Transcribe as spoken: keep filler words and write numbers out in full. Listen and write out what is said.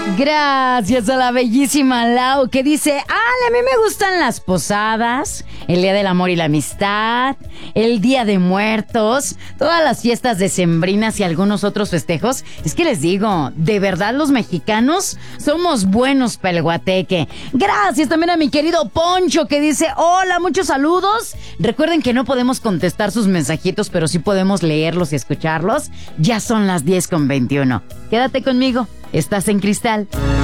Gracias a la bellísima Lau, que dice: ah, a mí me gustan las posadas, el Día del Amor y la Amistad, el Día de Muertos, todas las fiestas decembrinas y algunos otros festejos. Es que les digo, de verdad los mexicanos somos buenos para el guateque. Gracias también a mi querido Poncho, que dice: hola, muchos saludos. Recuerden que no podemos contestar sus mensajitos, pero sí podemos leerlos y escucharlos. Ya son las diez con veintiuno. Quédate conmigo. Estás en Cristal.